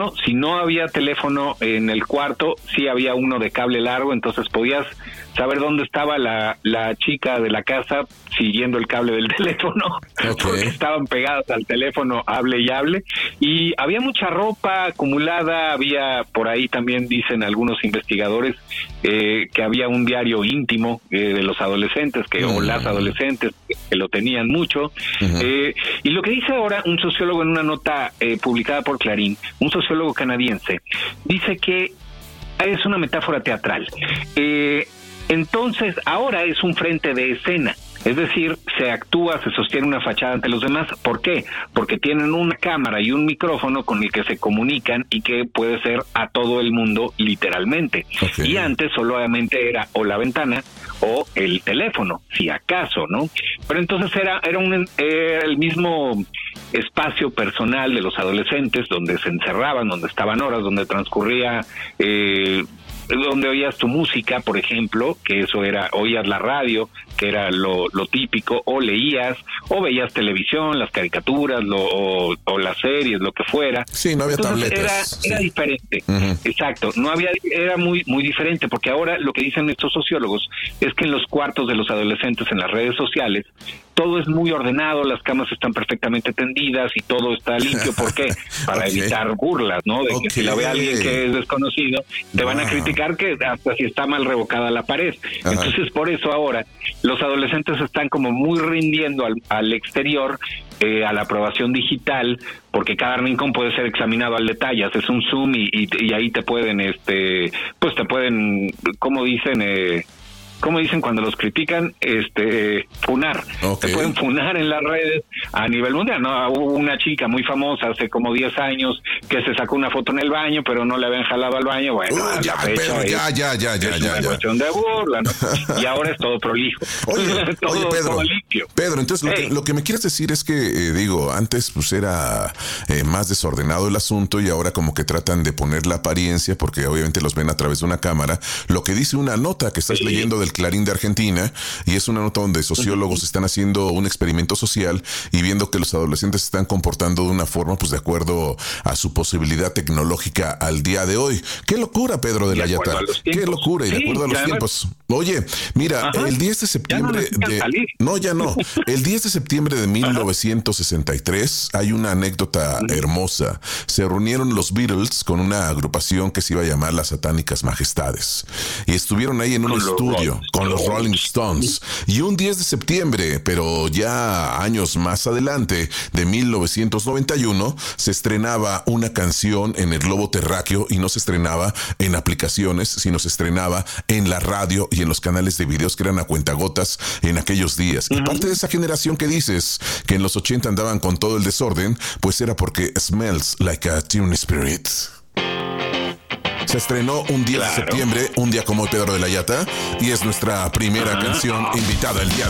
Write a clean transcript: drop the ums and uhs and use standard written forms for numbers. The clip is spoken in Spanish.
Si no había teléfono en el cuarto, sí había uno de cable largo, entonces podías saber dónde estaba la chica de la casa siguiendo el cable del teléfono, porque estaban pegadas al teléfono, hable y hable, y había mucha ropa acumulada. Había, por ahí también dicen algunos investigadores, que había un diario íntimo de los adolescentes, o las adolescentes, que lo tenían mucho. Y lo que dice ahora un sociólogo en una nota publicada por Clarín, un sociólogo canadiense, dice que es una metáfora teatral. Entonces, ahora es un frente de escena. Es decir, se actúa, se sostiene una fachada ante los demás. ¿Por qué? Porque tienen una cámara y un micrófono con el que se comunican y que puede ser a todo el mundo literalmente. Y antes solamente era o la ventana o el teléfono, si acaso, ¿no? Pero entonces era el mismo espacio personal de los adolescentes, donde se encerraban, donde estaban horas, donde transcurría... donde oías tu música, por ejemplo, que eso era, oías la radio, que era lo típico, o leías, o veías televisión, las caricaturas, o las series, lo que fuera. Sí, no había tabletas. Era diferente. Exacto, no había, era muy diferente, porque ahora lo que dicen estos sociólogos es que en los cuartos de los adolescentes, en las redes sociales, todo es muy ordenado, las camas están perfectamente tendidas y todo está limpio. ¿Por qué? Para evitar burlas, ¿no? De que si la ve alguien que es desconocido, te van a criticar que hasta si está mal revocada la pared. Entonces, por eso ahora los adolescentes están como muy rindiendo al exterior, a la aprobación digital, porque cada rincón puede ser examinado al detalle. Haces un zoom y ahí te pueden, pues te pueden, ¿cómo dicen cuando los critican? Funar. Te pueden funar en las redes a nivel mundial, ¿no? Hubo una chica muy famosa hace como 10 años que se sacó una foto en el baño, pero no le habían jalado al baño. Bueno, ya, Pedro, ya. Una cuestión de burla, ¿no? Y ahora es todo prolijo. Oye, Pedro, todo limpio. Pedro, entonces lo que me quieres decir es que, antes pues era más desordenado el asunto y ahora como que tratan de poner la apariencia, porque obviamente los ven a través de una cámara. Lo que dice una nota que estás leyendo del Clarín de Argentina, y es una nota donde sociólogos están haciendo un experimento social y viendo que los adolescentes se están comportando de una forma pues de acuerdo a su posibilidad tecnológica al día de hoy. ¡Qué locura, Pedro de la Yata! ¡Qué locura! Y de acuerdo a los tiempos. Oye, mira, el 10 de septiembre el 10 de septiembre de 1963 hay una anécdota hermosa. Se reunieron los Beatles con una agrupación que se iba a llamar las Satánicas Majestades y estuvieron ahí en un estudio con los Rolling Stones. Y un 10 de septiembre, pero ya años más adelante, de 1991, se estrenaba una canción en el globo terráqueo, y no se estrenaba en aplicaciones, sino se estrenaba en la radio y en los canales de videos que eran a cuentagotas en aquellos días. Y parte de esa generación que dices que en los 80 andaban con todo el desorden, pues era porque Smells Like a Teen Spirit se estrenó un 10 de septiembre, un día como hoy, Pedro de la Yata, y es nuestra primera canción invitada el día de